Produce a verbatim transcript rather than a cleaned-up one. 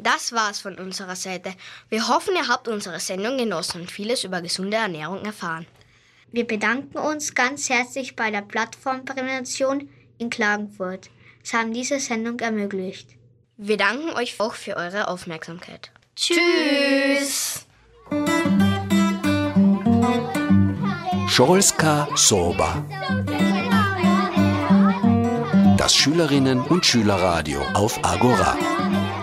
Das war's von unserer Seite. Wir hoffen, ihr habt unsere Sendung genossen und vieles über gesunde Ernährung erfahren. Wir bedanken uns ganz herzlich bei der Plattformprävention in Klagenfurt. Sie haben diese Sendung ermöglicht. Wir danken euch auch für eure Aufmerksamkeit. Tschüss! Školska soba. Das Schülerinnen- und Schülerradio auf Agora.